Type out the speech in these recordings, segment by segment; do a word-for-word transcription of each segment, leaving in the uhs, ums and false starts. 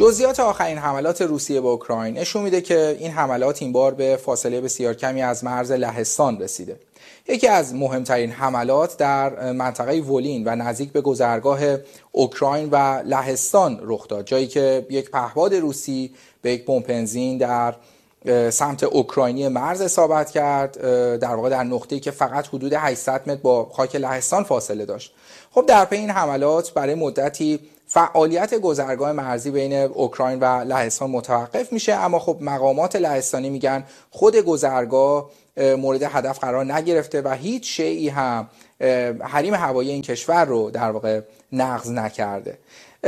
جزئیات آخرین حملات روسیه به اوکراین نشون میده که این حملات این بار به فاصله بسیار کمی از مرز لهستان رسیده. یکی از مهمترین حملات در منطقه ولین و نزدیک به گذرگاه اوکراین و لهستان رخ داد، جایی که یک پهپاد روسی به یک بمب بنزین در سمت اوکراینی مرز اصابت کرد، در واقع در نقطه‌ای که فقط حدود هشتصد متر با خاک لهستان فاصله داشت. خب در پی این حملات برای مدتی فعالیت گذرگاه مرزی بین اوکراین و لهستان متوقف میشه، اما خب مقامات لهستانی میگن خود گذرگاه مورد هدف قرار نگرفته و هیچ شیئی هم حریم هوایی این کشور رو در واقع نقض نکرده.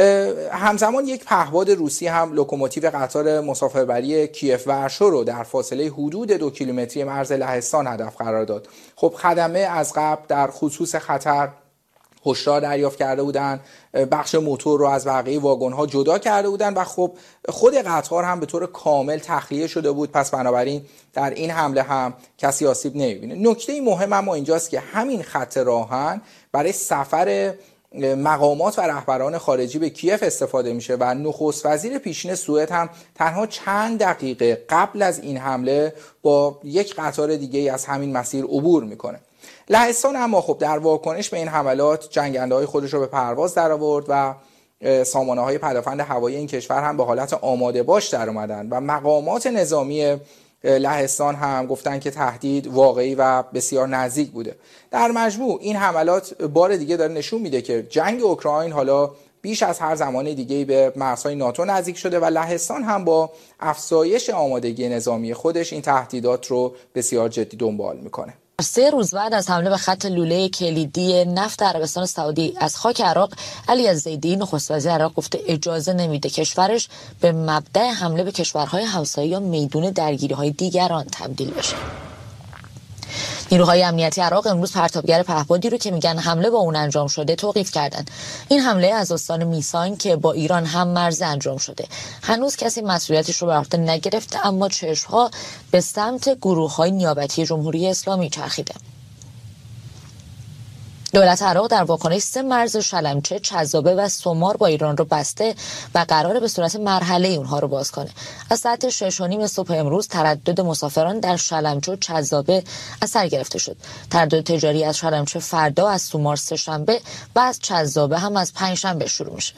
همزمان یک پهپاد روسی هم لوکوموتیو قطار مسافربری کیف ورشو رو در فاصله حدود دو کیلومتری مرز لهستان هدف قرار داد. خب خدمه از قبل در خصوص خطر هشدار دریافت کرده بودن، بخش موتور رو از بقیه واگن‌ها جدا کرده بودن و خب خود قطار هم به طور کامل تخلیه شده بود، پس بنابراین در این حمله هم کسی آسیب نمی‌بینه. نکته مهم اما اینجاست که همین خط راهن برای سفر مقامات و رهبران خارجی به کیف استفاده میشه و نخست وزیر پیشین سوئد هم تنها چند دقیقه قبل از این حمله با یک قطار دیگه از همین مسیر عبور میکنه. لهستان اما خب در واکنش به این حملات جنگنده‌های خودش رو به پرواز درآورد و سامانه‌های پدافند هوایی این کشور هم به حالت آماده باش در اومدن و مقامات نظامی لهستان هم گفتن که تهدید واقعی و بسیار نزدیک بوده. در مجموع این حملات بار دیگه داره نشون میده که جنگ اوکراین حالا بیش از هر زمان دیگه‌ای به مرزهای ناتو نزدیک شده و لهستان هم با افزایش آمادگی نظامی خودش این تهدیدات رو بسیار جدی دنبال میکنه. سه روز بعد از حمله به خط لوله کلیدی نفت عربستان سعودی از خاک عراق، علی الزیدی نخست وزیر عراق گفته اجازه نمیده کشورش به مبدأ حمله به کشورهای همسایه یا میدون درگیری‌های دیگران تبدیل بشه. نیروهای امنیتی عراق امروز پرتابگر پهپادی رو که میگن حمله با اون انجام شده توقیف کردن. این حمله از استان میسان که با ایران هم مرز انجام شده. هنوز کسی مسئولیتش رو بر عهده نگرفته، اما چشم‌ها به سمت گروه‌های نیابتی جمهوری اسلامی چرخیده. دولت عراق در واکنش سه مرز شلمچه، چذابه و سمار با ایران رو بسته و قراره به صورت مرحله اونها رو باز کنه. از ساعت شش و نیم صبح امروز تردد مسافران در شلمچه و چذابه از سر گرفته شد. تردد تجاری از شلمچه فردا، از سمار سه شنبه و از چذابه هم از پنج شنبه شروع میشه.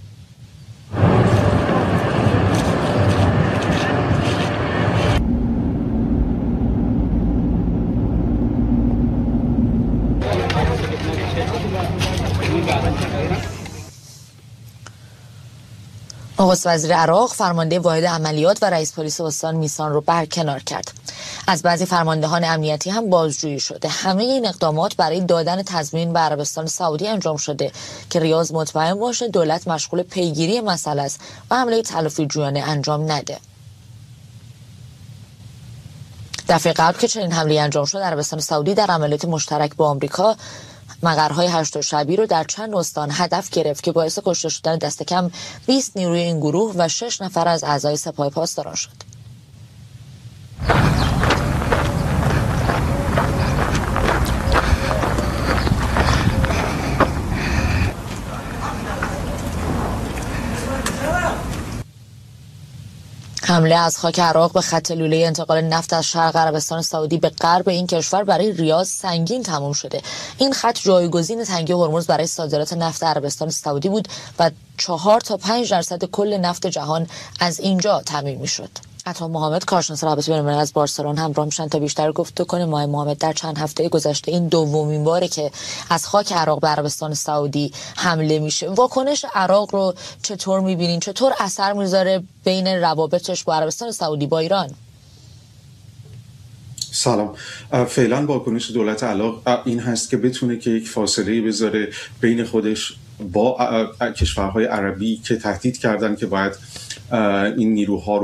نخست وزیر عراق فرمانده واحد عملیات و رئیس پلیس استان میسان رو برکنار کرد. از بعضی فرماندهان امنیتی هم بازجویی شده. همه این اقدامات برای دادن تضمین به عربستان سعودی انجام شده که ریاض مطمئن باشه دولت مشغول پیگیری مسئله است و حمله تلافی جویانه انجام نده. دفعه قبل که چنین حمله انجام شد، عربستان سعودی در عملیات مشترک با آمریکا مقرهای هشت شبی رو در چند استان هدف گرفت که باعث کشته شدن دست کم بیست نیروی این گروه و شش نفر از اعضای سپاه پاسداران شد. حمله از خاک عراق به خط لوله انتقال نفت از شرق عربستان سعودی به غرب این کشور برای ریاض سنگین تمام شده. این خط جایگزین تنگی هرمز برای صادرات نفت عربستان سعودی بود و چهار تا پنج درصد کل نفت جهان از اینجا تامین میشد. عطا محمد کارشناس روابط بین‌المللی از بارسلون همراه میشن تا بیشتر گفتگو کنیم. آقای محمد، در چند هفته گذشته این دومین باره که از خاک عراق به عربستان سعودی حمله میشه. واکنش عراق رو چطور میبینین؟ چطور اثر میذاره بین روابطش با عربستان سعودی با ایران؟ سلام. فعلا واکنش دولت عراق این هست که بتونه که یک فاصله بذاره بین خودش با کشورهای عربی که تهدید کردن که باید این نیروها رو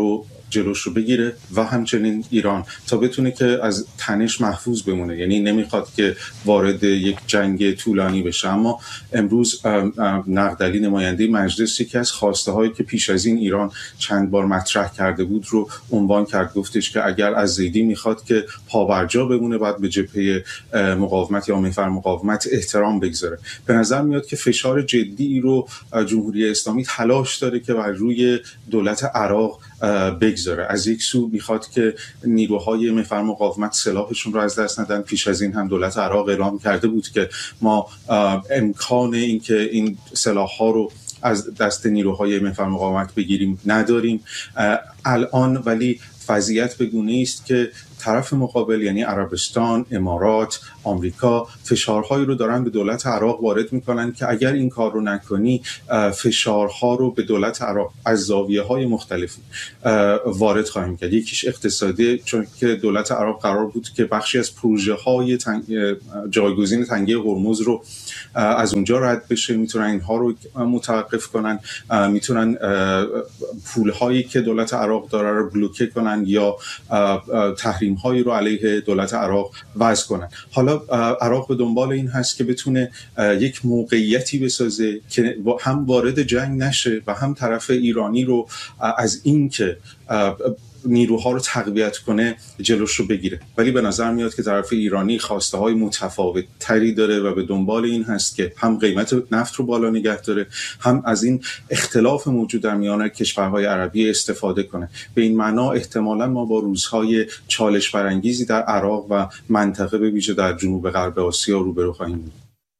جلوش رو بگیره و همچنین ایران تا بتونه که از تنش محفوظ بمونه. یعنی نمیخواد که وارد یک جنگ طولانی بشه. اما امروز نقدلی نماینده مجلس یکی از خواسته هایی که پیش از این ایران چند بار مطرح کرده بود رو عنوان کرد، گفتش که اگر از زیدی میخواد که پابرجا بمونه باید به جبهه مقاومت یا محور مقاومت احترام بگذاره. به نظر میاد که فشار جدی رو جمهوری اسلامی تلاش داره که بر روی دولت عراق بگذاره. از یک سو میخواد که نیروهای محور مقاومت سلاحشون رو از دست ندن. پیش از این هم دولت عراق اعلام کرده بود که ما امکان این که این سلاح‌ها رو از دست نیروهای محور مقاومت بگیریم نداریم. الان ولی وضعیت به گونه‌ای است که طرف مقابل یعنی عربستان، امارات، آمریکا فشارهایی رو دارن به دولت عراق وارد میکنن که اگر این کار رو نکنی فشارها رو به دولت عراق از زاویه‌های مختلفی وارد خواهیم کرد. یکیش اقتصادی، چون که دولت عراق قرار بود که بخشی از پروژه‌های تنگ... جایگزین تنگه هرمز رو از اونجا رد بشه، میتونن اینها رو متوقف کنن، میتونن پولهایی که دولت عراق داره رو بلوکه کنن یا تحریم هایی رو علیه دولت عراق وضع کنن. حالا عراق به دنبال این هست که بتونه یک موقعیتی بسازه که هم وارد جنگ نشه و هم طرف ایرانی رو از این که نیروها رو تقویت کنه جلوش رو بگیره. ولی به نظر میاد که طرف ایرانی خواسته های متفاوت تری داره و به دنبال این هست که هم قیمت نفت رو بالا نگه داره، هم از این اختلاف موجود در میان کشورهای عربی استفاده کنه. به این معنا احتمالاً ما با روزهای چالش برانگیزی در عراق و منطقه به ویژه در جنوب غرب آسیا روبرو خواهیم بود.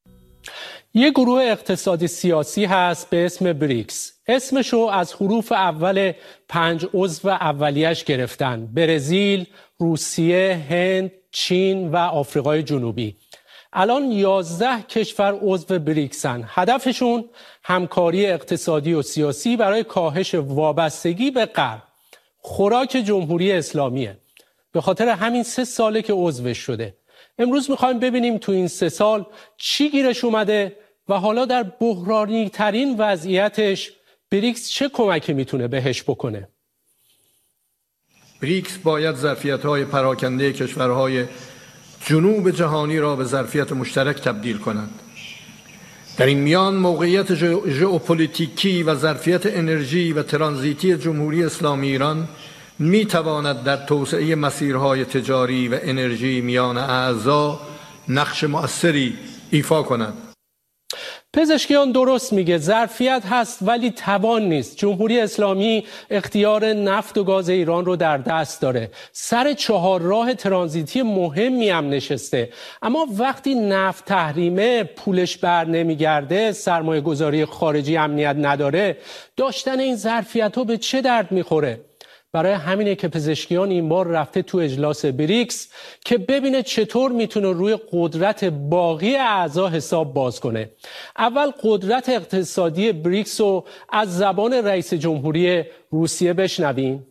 یک گروه اقتصادی سیاسی هست به اسم بریکس. اسمشو از حروف اول پنج عضو اولیش گرفتن: برزیل، روسیه، هند، چین و آفریقای جنوبی. الان یازده کشور عضو بریکسن. هدفشون همکاری اقتصادی و سیاسی برای کاهش وابستگی به غرب. خوراک جمهوری اسلامیه. به خاطر همین سه ساله که عضوش شده. امروز میخوایم ببینیم تو این سه سال چی گیرش اومده و حالا در بحرانی ترین وضعیتش بریکس چه کمکی میتونه بهش بکنه. بریکس باید ظرفیت‌های پراکنده کشورهای جنوب جهانی را به ظرفیت مشترک تبدیل کنند. در این میان موقعیت ژئوپلیتیکی و ظرفیت انرژی و ترانزیتی جمهوری اسلامی ایران می تواند در توسعه مسیرهای تجاری و انرژی میان اعضا نقش مؤثری ایفا کند. پزشکیان درست میگه، ظرفیت هست ولی توان نیست. جمهوری اسلامی اختیار نفت و گاز ایران رو در دست داره. سر چهار راه ترانزیتی مهمی هم نشسته. اما وقتی نفت تحریمه، پولش بر نمیگرده، سرمایه گذاری خارجی امنیت نداره، داشتن این ظرفیت ها به چه درد میخوره؟ برای همینه که پزشکیان این بار رفته تو اجلاس بریکس که ببینه چطور میتونه روی قدرت باقی اعضا حساب باز کنه. اول قدرت اقتصادی بریکس رو از زبان رئیس جمهوری روسیه بشنویم.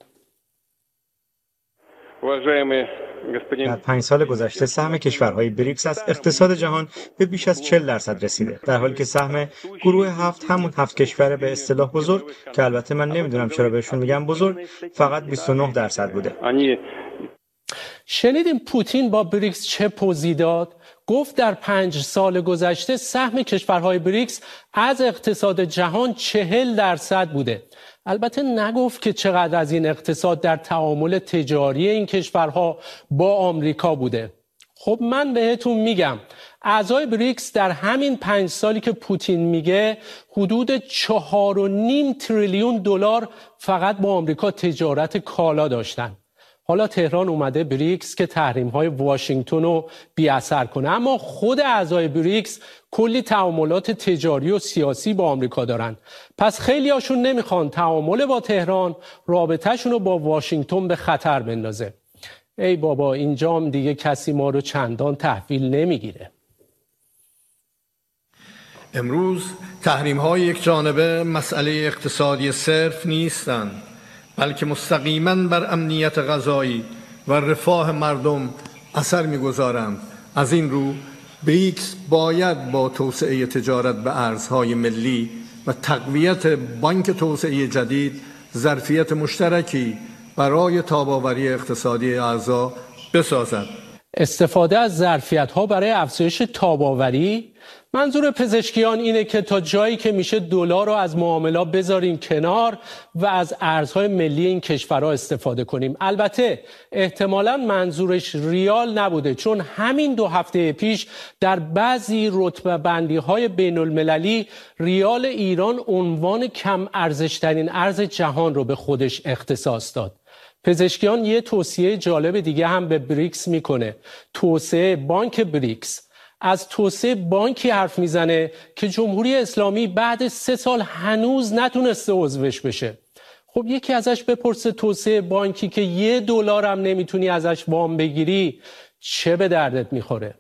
در پنج سال گذشته سهم کشورهای بریکس از اقتصاد جهان به بیش از چهل درصد رسیده، در حالی که سهم گروه هفت، همون هفت کشور به اصطلاح بزرگ که البته من نمیدونم چرا بهشون میگم بزرگ، فقط بیست و نه درصد بوده. شنیدیم پوتین با بریکس چه پوزی داد؟ گفت در پنج سال گذشته سهم کشورهای بریکس از اقتصاد جهان چهل درصد بوده. البته نگفت که چقدر از این اقتصاد در تعامل تجاری این کشورها با آمریکا بوده. خب من بهتون میگم اعضای بریکس در همین پنج سالی که پوتین میگه حدود چهار و نیم تریلیون دلار فقط با آمریکا تجارت کالا داشتن. حالا تهران اومده بریکس که تحریم‌های واشنگتن رو بی‌اثر کنه، اما خود اعضای بریکس کلی تعاملات تجاری و سیاسی با آمریکا دارن. پس خیلی هاشون نمیخوان تعامل با تهران رابطه‌شون رو با واشنگتن به خطر بندازه. ای بابا، اینجا هم دیگه کسی ما رو چندان تحویل نمیگیره. امروز تحریم‌های یک جانبه مسئله اقتصادی صرف نیستند، بلکه مستقیما بر امنیت غذایی و رفاه مردم اثر می‌گذارند. از این رو بریکس باید با توسعه تجارت به ارزهای ملی و تقویت بانک توسعه جدید ظرفیت مشترکی برای تاب‌آوری اقتصادی اعضا بسازد. استفاده از ظرفیت‌ها برای افزایش تاب‌آوری؟ منظور پزشکیان اینه که تا جایی که میشه دلار رو از معاملات بذاریم کنار و از ارزهای ملی این کشورها استفاده کنیم. البته احتمالاً منظورش ریال نبوده، چون همین دو هفته پیش در بعضی رتبه بندی های بین المللی ریال ایران عنوان کم ارزشترین ارز جهان رو به خودش اختصاص داد. پزشکیان یه توصیه جالب دیگه هم به بریکس میکنه، توسعه بانک بریکس. از توسعه بانکی حرف میزنه که جمهوری اسلامی بعد سه سال هنوز نتونسته عضوش بشه. خب یکی ازش بپرسه توسعه بانکی که یه دلار هم نمیتونی ازش وام بگیری چه به دردت میخوره؟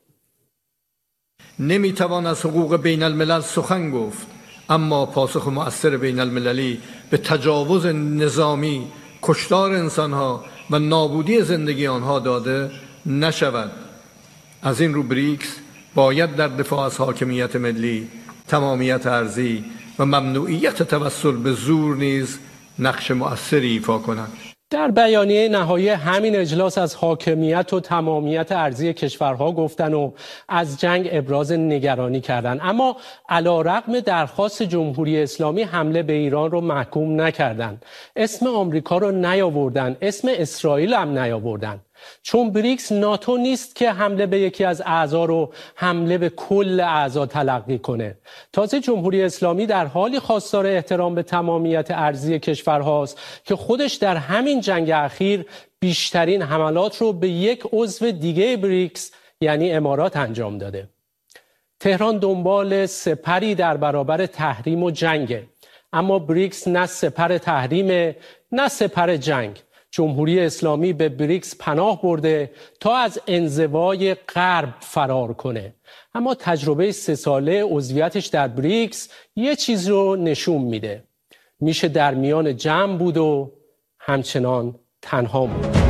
نمیتوان از حقوق بین الملل سخن گفت اما پاسخ مؤثر بین المللی به تجاوز نظامی، کشتار انسانها و نابودی زندگی آنها داده نشود. از این رو بریکس باید در دفاع از حاکمیت ملی، تمامیت ارضی و ممنوعیت توسل به زور نیز نقش مؤثری ایفا کند. در بیانیه نهایی همین اجلاس از حاکمیت و تمامیت ارضی کشورها گفتن و از جنگ ابراز نگرانی کردن، اما علیرغم درخواست جمهوری اسلامی حمله به ایران رو محکوم نکردن. اسم آمریکا رو نیاوردن، اسم اسرائیل هم نیاوردن. چون بریکس ناتو نیست که حمله به یکی از اعضا رو حمله به کل اعضا تلقی کنه. تازه جمهوری اسلامی در حالی خواستار احترام به تمامیت ارضی کشورهاست که خودش در همین جنگ اخیر بیشترین حملات رو به یک عضو دیگه بریکس یعنی امارات انجام داده. تهران دنبال سپری در برابر تحریم و جنگه، اما بریکس نه سپر تحریم نه سپر جنگ. جمهوری اسلامی به بریکس پناه برده تا از انزوای غرب فرار کنه، اما تجربه سه ساله عضویتش در بریکس یه چیز رو نشون میده: میشه در میان جمع بود و همچنان تنها بود.